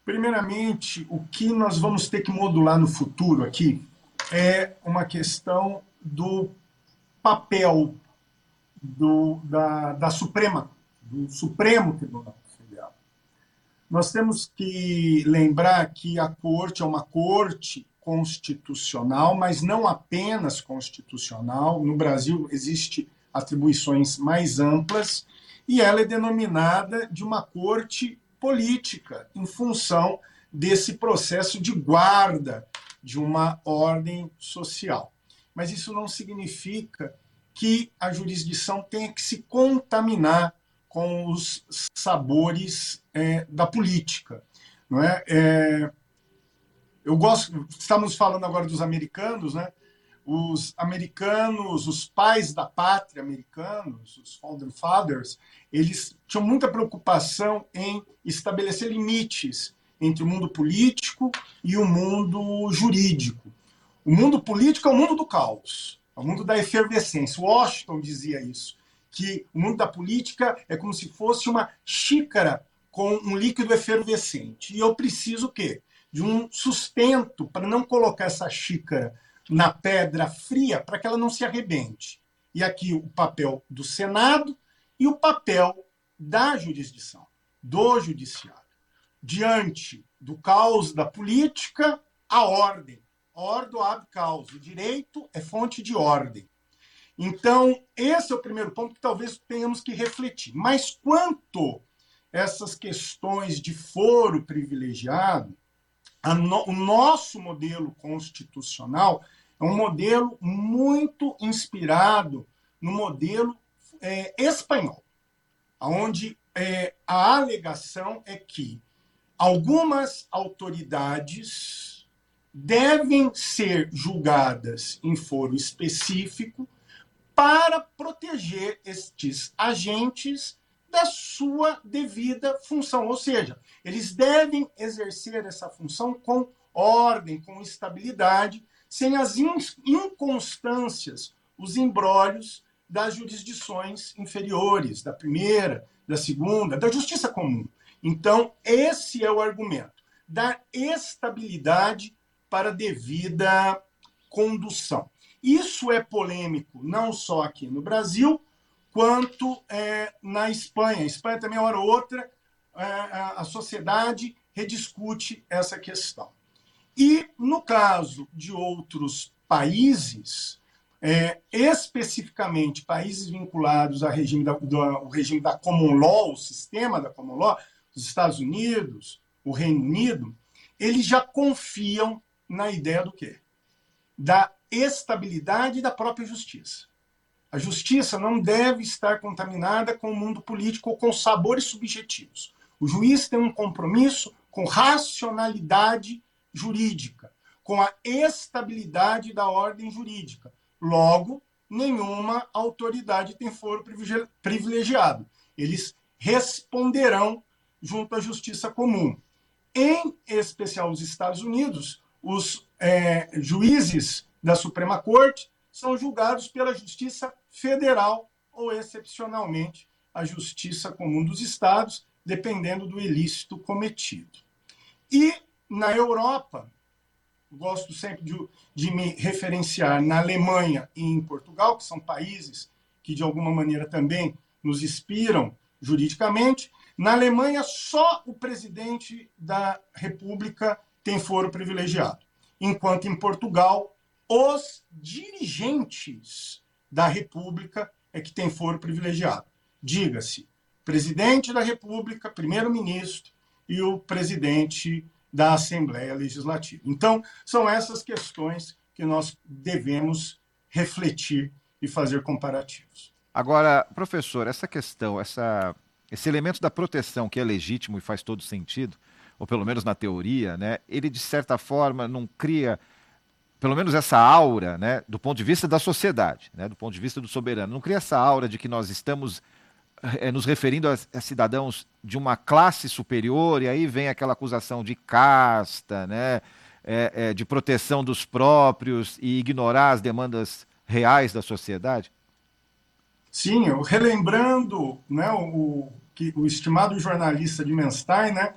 Primeiramente, o que nós vamos ter que modular no futuro aqui é uma questão do papel do Supremo Tribunal Federal. Nós temos que lembrar que a Corte é uma corte constitucional, mas não apenas constitucional. No Brasil existem atribuições mais amplas e ela é denominada de uma corte política em função desse processo de guarda de uma ordem social. Mas isso não significa que a jurisdição tenha que se contaminar com os sabores da política. Não é? Estamos falando agora dos americanos, né? Os americanos, os pais da pátria americanos, os Founding Fathers, eles tinham muita preocupação em estabelecer limites entre o mundo político e o mundo jurídico. O mundo político é o mundo do caos, é o mundo da efervescência. Washington dizia isso, que o mundo da política é como se fosse uma xícara com um líquido efervescente. E eu preciso o quê? De um sustento para não colocar essa xícara na pedra fria para que ela não se arrebente. E aqui o papel do Senado e o papel da jurisdição, do judiciário. Diante do caos da política, a ordem. Ordo ab caos. O direito é fonte de ordem. Então, esse é o primeiro ponto que talvez tenhamos que refletir. Mas quanto essas questões de foro privilegiado, o nosso modelo constitucional é um modelo muito inspirado no modelo espanhol, onde a alegação é que algumas autoridades devem ser julgadas em foro específico para proteger estes agentes da sua devida função. Ou seja, eles devem exercer essa função com ordem, com estabilidade, sem as inconstâncias, os imbróglios das jurisdições inferiores, da primeira, da segunda, da justiça comum. Então, esse é o argumento, dar estabilidade para a devida condução. Isso é polêmico não só aqui no Brasil, quanto na Espanha. A Espanha também, hora ou outra, a sociedade rediscute essa questão. E, no caso de outros países, especificamente países vinculados ao regime da Common Law, o sistema da Common Law, os Estados Unidos, o Reino Unido, eles já confiam na ideia do quê? Da estabilidade da própria justiça. A justiça não deve estar contaminada com o mundo político ou com sabores subjetivos. O juiz tem um compromisso com racionalidade jurídica, com a estabilidade da ordem jurídica. Logo, nenhuma autoridade tem foro privilegiado. Eles responderão junto à justiça comum. Em especial os Estados Unidos, os juízes da Suprema Corte são julgados pela Justiça Federal ou, excepcionalmente, a Justiça Comum dos Estados, dependendo do ilícito cometido. E, na Europa, gosto sempre de me referenciar na Alemanha e em Portugal, que são países que, de alguma maneira, também nos inspiram juridicamente. Na Alemanha, só o presidente da República tem foro privilegiado, enquanto em Portugal, os dirigentes da República é que tem foro privilegiado. Diga-se, presidente da República, primeiro-ministro e o presidente da Assembleia Legislativa. Então, são essas questões que nós devemos refletir e fazer comparativos. Agora, professor, essa questão, esse elemento da proteção que é legítimo e faz todo sentido, ou pelo menos na teoria, né, ele de certa forma não cria, pelo menos essa aura, né, do ponto de vista da sociedade, né, do ponto de vista do soberano, não cria essa aura de que nós estamos nos referindo a cidadãos de uma classe superior, e aí vem aquela acusação de casta, né, de proteção dos próprios e ignorar as demandas reais da sociedade? Sim, relembrando, né, o estimado jornalista de Menstein, né,